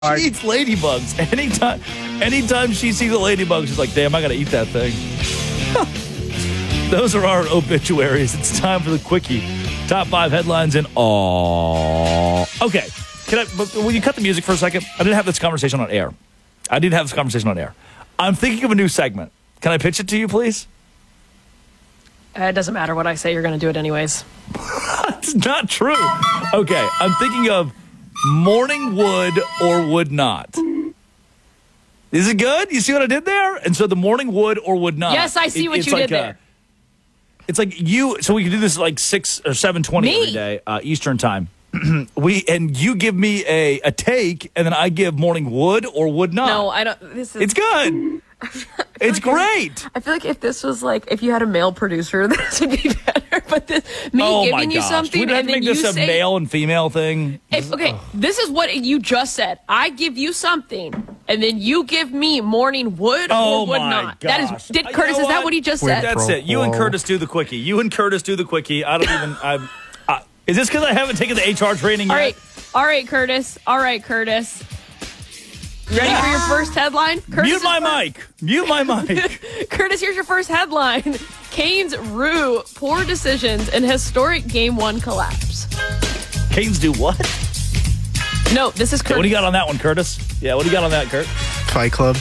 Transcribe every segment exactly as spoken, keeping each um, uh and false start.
She eats ladybugs. Anytime anytime she sees a ladybug, she's like, damn, I got to eat that thing. Those are our obituaries. It's time for the Quickie. Top five headlines in all. Okay. Can I, but will you cut the music for a second? I didn't have this conversation on air. I didn't have this conversation on air. I'm thinking of a new segment. Can I pitch it to you, please? Uh, it doesn't matter what I say. You're going to do it anyways. It's not true. Okay. I'm thinking of morning would or would not. Is it good? You see what I did there? And so the morning would or would not. Yes, I see it, what you like did a, there. It's like you, so we can do this like six or seven twenty every day, uh, Eastern time. we and you give me a, a take, and then I give morning would or would not. No, I don't. This is. It's good. It's like great. I feel like if this was like if you had a male producer, this would be better. But this, me oh giving my you gosh. something We'd have and to then make you this a say, male and female thing. If, okay, this is what you just said. I give you something, and then you give me morning would oh or would my not. Gosh. That is, did You Curtis? know Is that what? what he just Wait, said? That's it. You and Curtis do the Quickie. You and Curtis do the Quickie. I don't even. I'm. I, is this because I haven't taken the H R training yet? All right, all right, Curtis. All right, Curtis. Ready yeah. for your first headline? Curtis Mute my first. mic. Mute my mic. Curtis, here's your first headline. Canes rue poor decisions and historic game one collapse. Canes do what? No, this is Curtis. Yeah, what do you got on that one, Curtis? Yeah, what do you got on that, Kurt? Fight Club.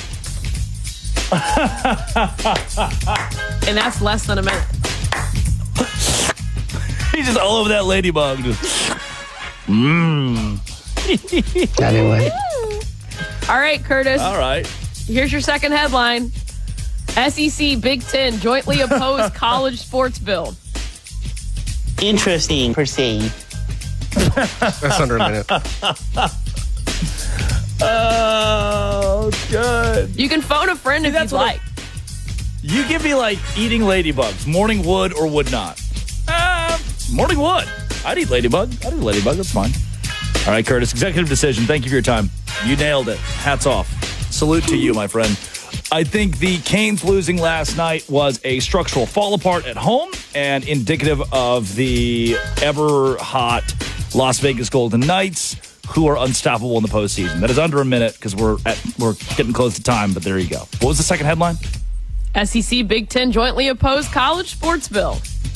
And that's less than a minute. He's just all over that ladybug. Mmm. Anyway. All right, Curtis. All right. Here's your second headline. S E C Big Ten jointly oppose college sports bill. Interesting, per se. That's under a minute. Oh, good. You can phone a friend if you'd like. I, you give me, like, eating ladybugs. Morning would or would not. Uh, morning would. I'd eat ladybug. I'd eat ladybug. That's fine. All right, Curtis. Executive decision. Thank you for your time. You nailed it. Hats off. Salute to you, my friend. I think the Canes losing last night was a structural fall apart at home and indicative of the ever-hot Las Vegas Golden Knights, who are unstoppable in the postseason. That is under a minute because we're at, we're getting close to time, but there you go. What was the second headline? S E C Big Ten jointly oppose college sports bill.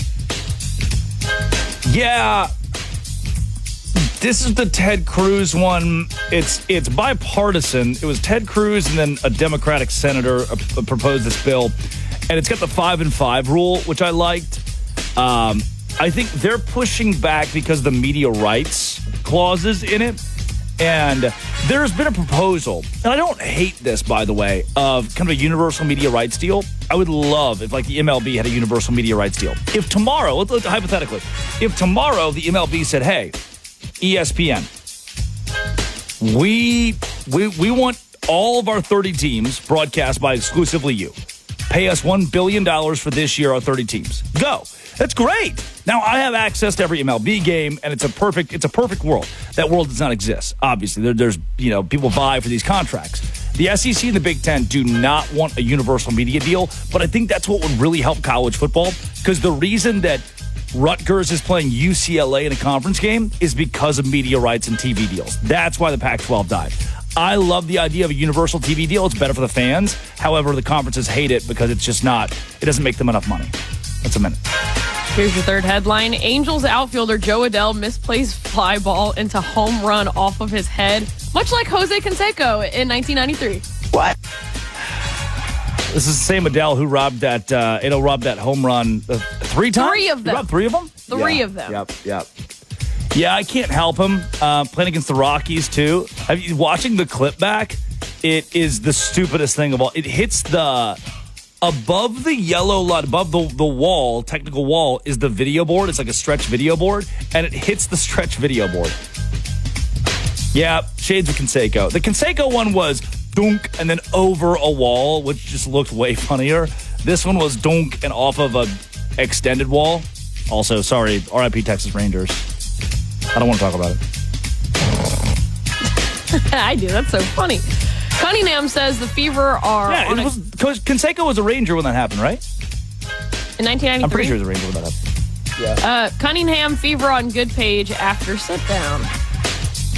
Yeah. This is the Ted Cruz one. It's it's bipartisan. It was Ted Cruz and then a Democratic senator uh, proposed this bill. And it's got the five and five rule, which I liked. Um, I think they're pushing back because of the media rights clauses in it. And there's been a proposal, and I don't hate this, by the way, of kind of a universal media rights deal. I would love if, like, the M L B had a universal media rights deal. If tomorrow, let's, let's, hypothetically, if tomorrow the M L B said, hey, E S P N, we, we, we want all of our thirty teams broadcast by exclusively you. Pay us one billion dollars for this year, our thirty teams. Go. That's great. Now I have access to every M L B game, and it's a perfect it's a perfect world. That world does not exist. Obviously, there, there's you know people vie for these contracts. The S E C and the Big Ten do not want a universal media deal, but I think that's what would really help college football, because the reason that Rutgers is playing U C L A in a conference game is because of media rights and T V deals. That's why the Pac twelve died. I love the idea of a universal T V deal. It's better for the fans. However, the conferences hate it because it's just not, it doesn't make them enough money. That's a minute. Here's your third headline. Angels outfielder Jo Adell misplays fly ball into home run off of his head, much like Jose Canseco in nineteen ninety-three. What? This is the same Adell who robbed that, uh, you know, robbed that home run uh, three times? Three of them. He robbed three of them? Three yeah. of them. Yep, yep. Yeah, I can't help him. Uh, playing against the Rockies, too. Have you, watching the clip back, it is the stupidest thing of all. It hits the... Above the yellow line, above the, the wall, technical wall, is the video board. It's like a stretch video board, and it hits the stretch video board. Yeah, shades of Canseco. The Canseco one was dunk and then over a wall, which just looked way funnier. This one was dunk and off of a extended wall. Also, sorry, R I P Texas Rangers. I don't want to talk about it. I do. That's so funny. Cunningham says the Fever are yeah, on it was, because Canseco was a Ranger when that happened, right? In nineteen ninety-three? I'm pretty sure he was a Ranger when that happened. Yeah. Uh, Cunningham Fever on good page after sit down.